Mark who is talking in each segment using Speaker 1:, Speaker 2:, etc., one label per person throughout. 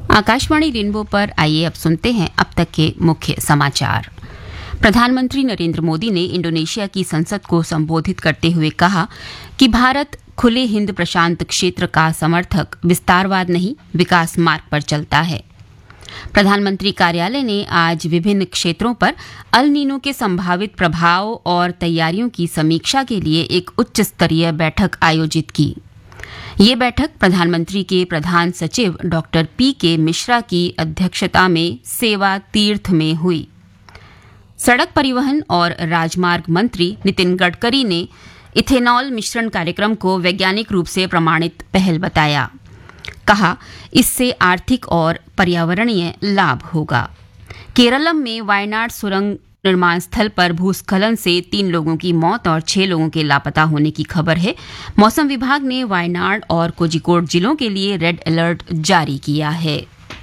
Speaker 1: Akashvani rainbow पर आइए अब सुनते हैं अब तक के मुख्य समाचार। प्रधानमंत्री नरेंद्र मोदी ने इंडोनेशिया की संसद को संबोधित करते हुए कहा कि भारत खुले हिंद प्रशांत क्षेत्र का समर्थक विस्तारवाद नहीं, विकास मार्ग पर चलता है। प्रधानमंत्री कार्यालय ने आज विभिन्न क्षेत्रों पर अल नीनो के संभावित प्रभाव और तैयारियों की समीक्षा के लिए एक उच्च स्तरीय बैठक आयोजित की। ये बैठक प्रधानमंत्री के प्रधान सचिव डॉक्टर पी.के. मिश्रा की अध्यक्षता में सेवा तीर्थ में हुई। सड़क परिवहन और राजमार्ग मंत्री नितिन गडकरी ने इथेनॉल मिश्रण कार्यक्रम को वैज्ञानिक रूप से प्रमाणित पहल बताया। कहा, इससे आर्थिक और पर्यावरणीय लाभ होगा। केरलम में वायनाड सुरंग निर्माण स्थल पर भूस्खलन से 3 लोगों की मौत और 6 लोगों के लापता होने की खबर है। मौसम विभाग ने वायनाड और कोझिकोड जिलों के लिए रेड अलर्ट जारी किया है।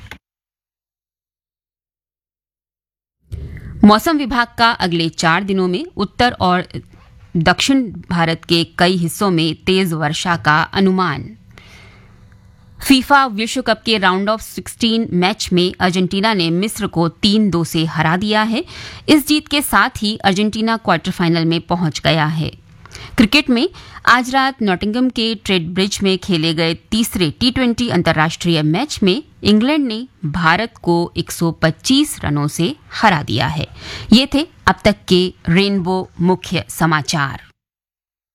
Speaker 1: मौसम विभाग का अगले 4 दिनों में उत्तर और दक्षिण भारत के कई हिस्सों में तेज वर्षा का अनुमान। फीफा विश्व कप के राउंड ऑफ 16 मैच में अर्जेंटीना ने मिस्र को 3-2 से हरा दिया है। इस जीत के साथ ही अर्जेंटीना क्वार्टर फाइनल में पहुंच गया है। क्रिकेट में आज रात नॉटिंघम के ट्रेड ब्रिज में खेले गए तीसरे T20 अंतर्राष्ट्रीय मैच में इंग्लैंड ने भारत को 125 रनों से हरा दिया है। ये थे अब तक के रेनबो मुख्य समाचार।